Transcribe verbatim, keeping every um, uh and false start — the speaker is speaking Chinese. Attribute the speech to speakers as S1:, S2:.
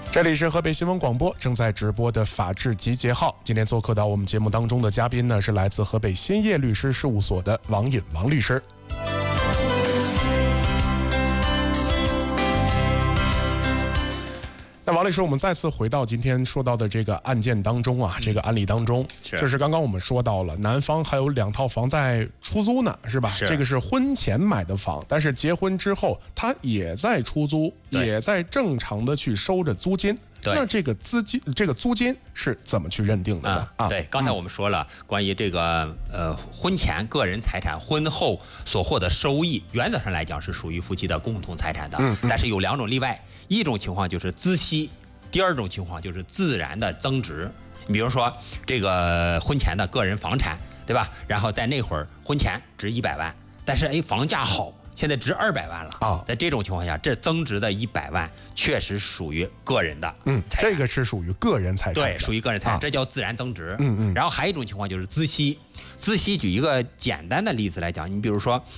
S1: 这里是河北新闻广播正在直播的法治集结号。今天做客到我们节目当中的嘉宾呢，是来自河北兴业律师事务所的王尹王律师。那王律师，我们再次回到今天说到的这个案件当中啊，嗯、这个案例当中，就是刚刚我们说到了，男方还有两套房在出租呢，是吧？是这个是婚前买的房，但是结婚之后他也在出租，也在正常的去收着租金。那这个资金，这个租金是怎么去认定的呢？
S2: 啊，对，刚才我们说了，嗯、关于这个呃婚前个人财产，婚后所获得收益，原则上来讲是属于夫妻的共同财产的。嗯，嗯但是有两种例外，一种情况就是孳息，第二种情况就是自然的增值。你比如说这个婚前的个人房产，对吧？然后在那会儿婚前值一百万，但是哎房价好。现在值二百万了啊！在这种情况下，这增值的一百万确实属于个人的，
S1: 嗯，这个是属于个人财产，
S2: 对，属于个人财产，啊、这叫自然增值。嗯嗯。然后还有一种情况就是孳息，孳息举一个简单的例子来讲，你比如说